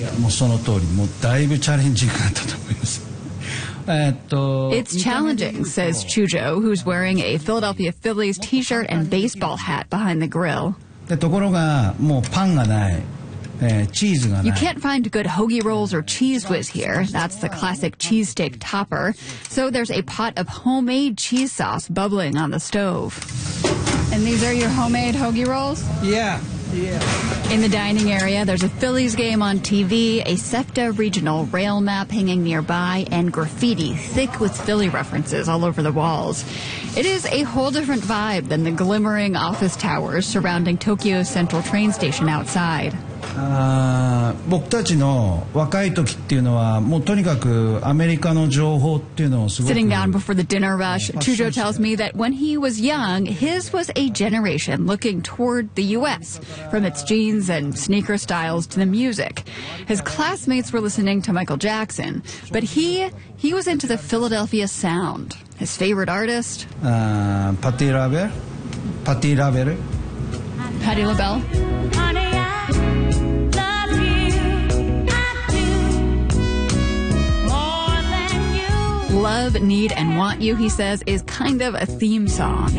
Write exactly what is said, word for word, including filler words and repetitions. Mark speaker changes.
Speaker 1: もうその通り、もうだいぶチャレンジングだったと思います。
Speaker 2: It's challenging, says Chujo, who's wearing a Philadelphia Phillies t-shirt and baseball hat behind the grill.
Speaker 1: でところがもうパンがない。
Speaker 2: You can't find good hoagie rolls or cheese whiz here. That's the classic cheesesteak topper. So there's a pot of homemade cheese sauce bubbling on the stove.
Speaker 3: And these are your homemade hoagie rolls?
Speaker 1: Yeah. Yeah.
Speaker 2: In the dining area, there's a Phillies game on T V, a SEPTA regional rail map hanging nearby, and graffiti thick with Philly references all over the walls. It is a whole different vibe than the glimmering office towers surrounding Tokyo's central train station outside.
Speaker 1: あ僕たちの若い時っていうのはもうとにかくアメリカの情報っていうのをすごく
Speaker 2: Sitting down before the dinner rush, Chujo tells me that when he was young, his was a generation looking toward the U S, from its jeans and sneaker styles to the music. His classmates were listening to Michael Jackson, but he he was into the Philadelphia sound. His favorite artist?
Speaker 1: Uh, Patti LaBelle? Patti LaBelle?
Speaker 2: Patti LaBelle? Love, Need, and Want You, he says, is kind of a theme song.